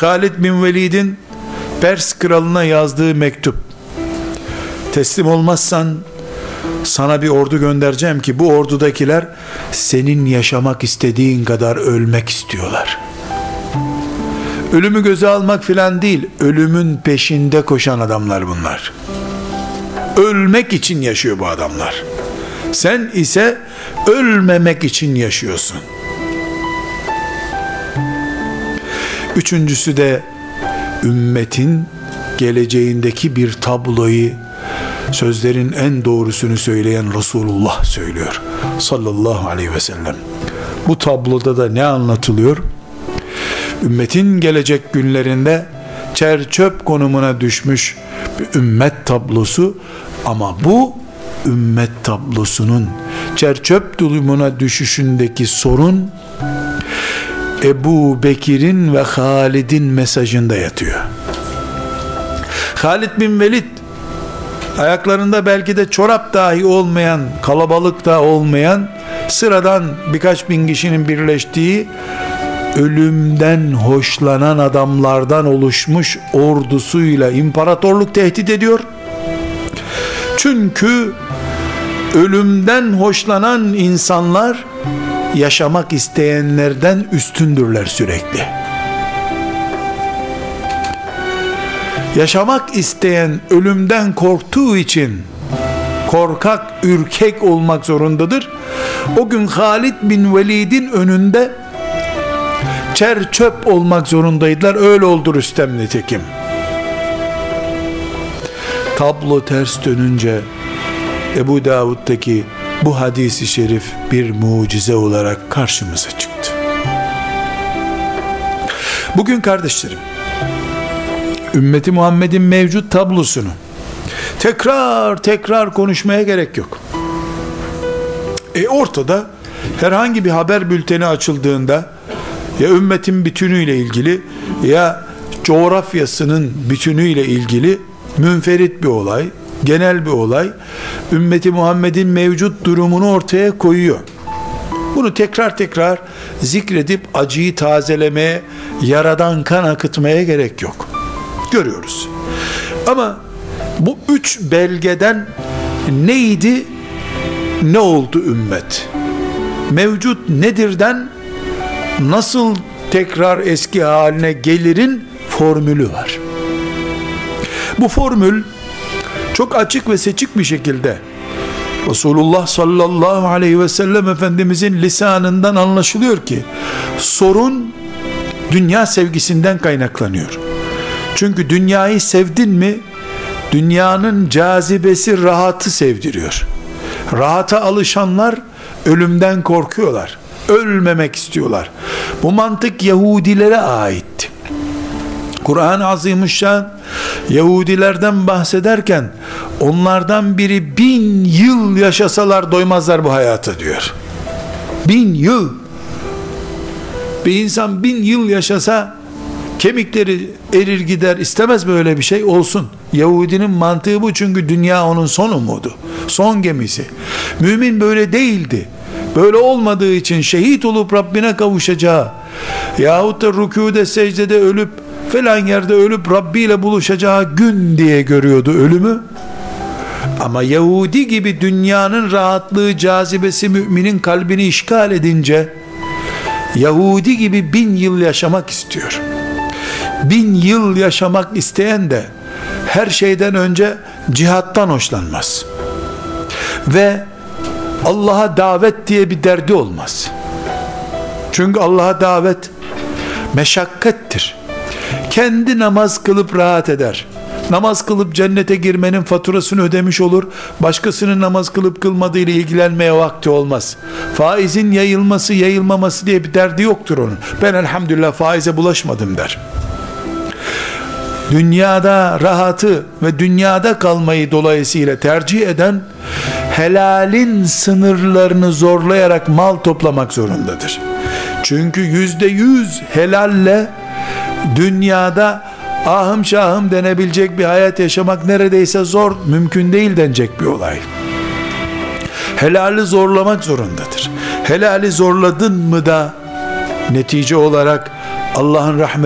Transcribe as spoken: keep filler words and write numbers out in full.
Halid bin Velid'in Pers kralına yazdığı mektup. Teslim olmazsan sana bir ordu göndereceğim ki bu ordudakiler senin yaşamak istediğin kadar ölmek istiyorlar. Ölümü göze almak filan değil, ölümün peşinde koşan adamlar bunlar. Ölmek için yaşıyor bu adamlar. Sen ise ölmemek için yaşıyorsun. Üçüncüsü de ümmetin geleceğindeki bir tabloyu, sözlerin en doğrusunu söyleyen Resulullah söylüyor sallallahu aleyhi ve sellem. Bu tabloda da ne anlatılıyor? Ümmetin gelecek günlerinde çer çöp konumuna düşmüş bir ümmet tablosu, ama bu ümmet tablosunun çer çöp durumuna düşüşündeki sorun Ebu Bekir'in ve Halid'in mesajında yatıyor. Halid bin Velid ayaklarında belki de çorap dahi olmayan, kalabalıkta olmayan, sıradan birkaç bin kişinin birleştiği, ölümden hoşlanan adamlardan oluşmuş ordusuyla imparatorluk tehdit ediyor. Çünkü ölümden hoşlanan insanlar yaşamak isteyenlerden üstündürler sürekli. Yaşamak isteyen ölümden korktuğu için korkak, ürkek olmak zorundadır. O gün Halid bin Velid'in önünde çer çöp olmak zorundaydılar. Öyle oldu Rüstem nitekim. Tablo ters dönünce Ebu Davud'daki bu hadisi şerif bir mucize olarak karşımıza çıktı. Bugün kardeşlerim, ümmeti Muhammed'in mevcut tablosunu tekrar tekrar konuşmaya gerek yok. E ortada herhangi bir haber bülteni açıldığında ya ümmetin bütünüyle ilgili ya coğrafyasının bütünüyle ilgili münferit bir olay, genel bir olay, ümmeti Muhammed'in mevcut durumunu ortaya koyuyor. Bunu tekrar tekrar zikredip acıyı tazelemeye, yaradan kan akıtmaya gerek yok. Görüyoruz. Ama bu üç belgeden neydi, ne oldu ümmet? Mevcut nedirden nasıl tekrar eski haline gelirin formülü var. Bu formül çok açık ve seçik bir şekilde Resulullah sallallahu aleyhi ve sellem Efendimizin lisanından anlaşılıyor ki sorun dünya sevgisinden kaynaklanıyor. Çünkü dünyayı sevdin mi, dünyanın cazibesi rahatı sevdiriyor. Rahata alışanlar ölümden korkuyorlar. Ölmemek istiyorlar. Bu mantık Yahudilere aitti. Kur'an-ı Azimüşşan Yahudilerden bahsederken onlardan biri bin yıl yaşasalar doymazlar bu hayata diyor. Bin yıl. Bir insan bin yıl yaşasa kemikleri erir gider, istemez böyle bir şey olsun. Yahudinin mantığı bu, çünkü dünya onun son umudu, son gemisi. Mümin böyle değildi. Böyle olmadığı için şehit olup Rabbine kavuşacağı yahut da rükûde secdede ölüp falan yerde ölüp Rabbi ile buluşacağı gün diye görüyordu ölümü. Ama Yahudi gibi dünyanın rahatlığı, cazibesi müminin kalbini işgal edince Yahudi gibi bin yıl yaşamak istiyor. Bin yıl yaşamak isteyen de her şeyden önce cihattan hoşlanmaz. Ve Allah'a davet diye bir derdi olmaz. Çünkü Allah'a davet meşakkattir. Kendi namaz kılıp rahat eder. Namaz kılıp cennete girmenin faturasını ödemiş olur. Başkasının namaz kılıp kılmadığı ile ilgilenmeye vakti olmaz. Faizin yayılması yayılmaması diye bir derdi yoktur onun. Ben elhamdülillah faize bulaşmadım der. Dünyada rahatı ve dünyada kalmayı dolayısıyla tercih eden, helalin sınırlarını zorlayarak mal toplamak zorundadır. Çünkü yüzde yüz helalle dünyada ahım şahım denebilecek bir hayat yaşamak neredeyse zor, mümkün değil denecek bir olay. Helali zorlamak zorundadır. Helali zorladın mı da netice olarak Allah'ın rahmeti